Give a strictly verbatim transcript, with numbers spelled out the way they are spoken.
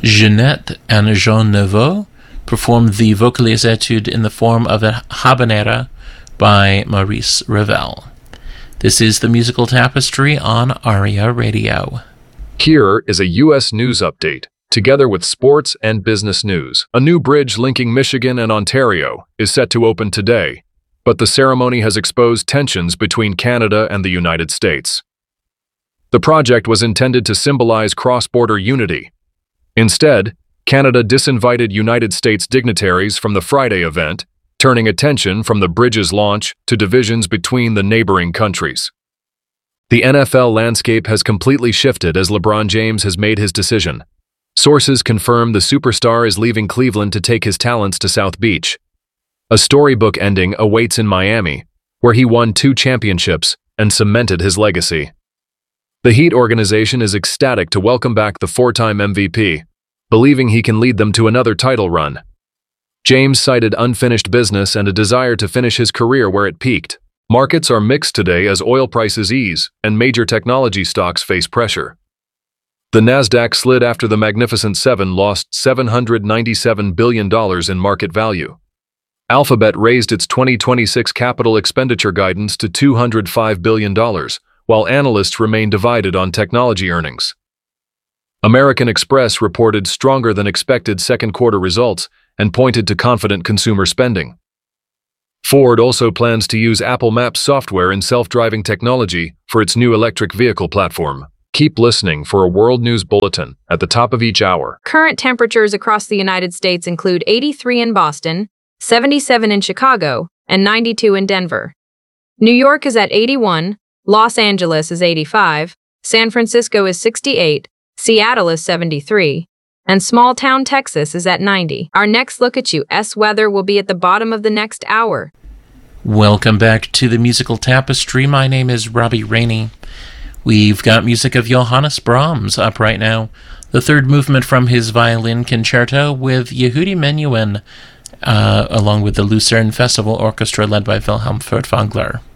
Jeanette and Jean Nouveau performed the Vocaliers Etudes in the form of a habanera by Maurice Ravel. This is the Musical Tapestry on ARIA Radio. Here is a U S news update, together with sports and business news. A new bridge linking Michigan and Ontario is set to open today, but the ceremony has exposed tensions between Canada and the United States. The project was intended to symbolize cross-border unity. Instead, Canada disinvited United States dignitaries from the Friday event, turning attention from the bridge's launch to divisions between the neighboring countries. The N F L landscape has completely shifted as LeBron James has made his decision. Sources confirm the superstar is leaving Cleveland to take his talents to South Beach. A storybook ending awaits in Miami, where he won two championships and cemented his legacy. The Heat organization is ecstatic to welcome back the four-time M V P, believing he can lead them to another title run. James cited unfinished business and a desire to finish his career where it peaked. Markets are mixed today as oil prices ease and major technology stocks face pressure. The Nasdaq slid after the Magnificent Seven lost seven hundred ninety-seven billion dollars in market value. Alphabet raised its twenty twenty-six capital expenditure guidance to two hundred five billion dollars, while analysts remain divided on technology earnings. American Express reported stronger than expected second quarter results and pointed to confident consumer spending. Ford also plans to use Apple Maps software in self-driving technology for its new electric vehicle platform. Keep listening for a world news bulletin at the top of each hour. Current temperatures across the United States include eighty-three in Boston, seventy-seven in Chicago, and ninety-two in Denver. New York is at eighty-one, Los Angeles is eighty-five, San Francisco is sixty-eight, Seattle is seventy-three, and small town Texas is at ninety. Our next look at U S weather will be at the bottom of the next hour. Welcome back to the Musical Tapestry. My name is Robbie Rainey. We've got music of Johannes Brahms up right now, the third movement from his violin concerto with Yehudi Menuhin, uh, along with the Lucerne Festival Orchestra led by Wilhelm Furtwängler.